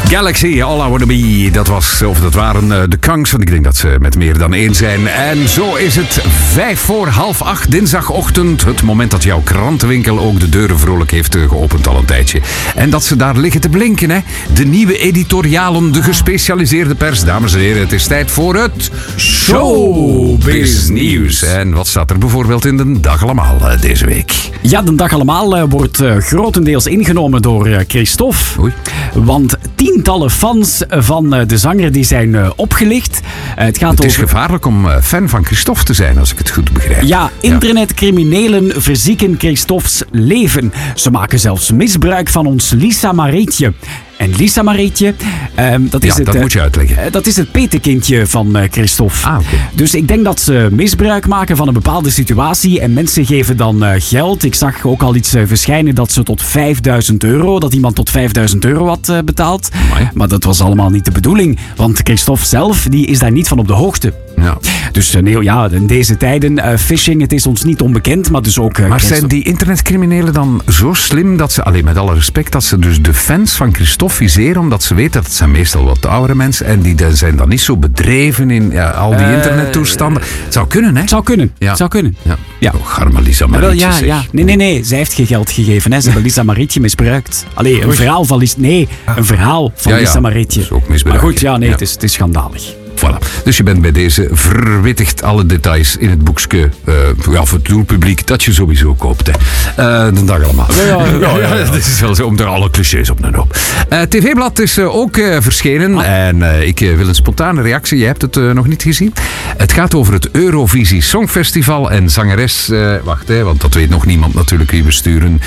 Galaxy, All I Wanna Be. Dat waren de Kangs, want ik denk dat ze met meer dan één zijn. En zo is het 7:55 dinsdagochtend. Het moment dat jouw krantenwinkel ook de deuren vrolijk heeft geopend al een tijdje. En dat ze daar liggen te blinken, hè. De nieuwe editorialen, de gespecialiseerde pers. Dames en heren, het is tijd voor het Showbiz Nieuws. En wat staat er bijvoorbeeld in de Dag Allemaal deze week? Ja, de Dag Allemaal wordt grotendeels ingenomen door Christophe. Oei. Want tientallen fans van de zanger die zijn opgelicht. Het is gevaarlijk om fan van Christophe te zijn, als ik het goed begrijp. Ja, internetcriminelen verzieken Christophes leven. Ze maken zelfs misbruik van ons Lisa Marietje. En Lisa Marietje, dat moet je uitleggen. Dat is het petekindje van Christophe. Okay. Dus ik denk dat ze misbruik maken van een bepaalde situatie en mensen geven dan geld. Ik zag ook al iets verschijnen dat ze tot €5.000, dat iemand tot €5.000 had betaald. Amai. Maar dat was allemaal niet de bedoeling, want Christophe zelf die is daar niet van op de hoogte. Ja. Dus in deze tijden, phishing, het is ons niet onbekend, maar dus ook... Maar zijn die internetcriminelen dan zo slim dat ze, alleen met alle respect, dat ze dus de fans van Christophe viseren, omdat ze weten dat het zijn meestal wat oudere mensen en die zijn dan niet zo bedreven in al die internettoestanden. Het zou kunnen, hè? Het zou kunnen. Ja. Het zou kunnen. Ja. Oh, arme Lisa Marietje. Ja. Nee. Zij heeft geen geld gegeven. Hè. Ze hebben Lisa Marietje misbruikt. Allee, een verhaal van Lisa Marietje. Dat is ook misbruik. Maar goed, het is schandalig. Voilà. Dus je bent bij deze verwittigd alle details in het boekje voor het doelpubliek dat je sowieso koopt. Hè. De Dag Allemaal. Ja, dat is wel zo om er alle clichés op een hoop. TV-blad is ook verschenen en ik wil een spontane reactie. Je hebt het nog niet gezien. Het gaat over het Eurovisie Songfestival en zangeres, want dat weet nog niemand natuurlijk wie we sturen.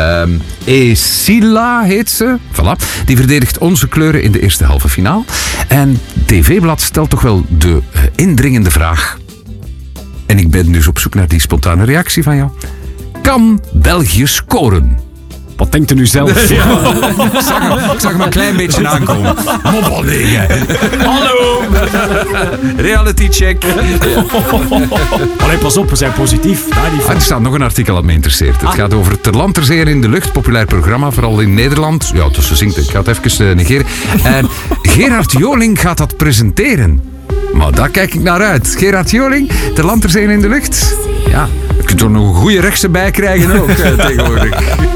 Esila heet ze. Voilà. Die verdedigt onze kleuren in de eerste halve finale. En TV-blad stelt toch wel de indringende vraag. En ik ben dus op zoek naar die spontane reactie van jou. Kan België scoren? Wat denkt u nu zelf? Ja. Ik zag hem een klein beetje aankomen. Hallo! Reality check. Allee, pas op, we zijn positief. Er staat nog een artikel dat me interesseert. Het gaat over Ter Land ter Zee in de Lucht. Populair programma, vooral in Nederland. Ja, tussen zingt. Ik ga het even negeren. En Gerard Joling gaat dat presenteren. Maar daar kijk ik naar uit. Gerard Joling, Ter Land ter Zee in de Lucht. Ja, je kunt er nog een goede rechtse bij krijgen ook tegenwoordig.